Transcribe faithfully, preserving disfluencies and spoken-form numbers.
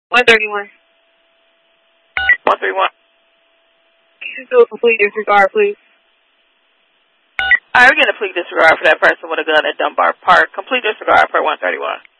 one thirty-one. one thirty-one. Do a complete disregard, please. All right, we're going to complete disregard for that person with a gun at Dunbar Park. Complete disregard per one thirty-one.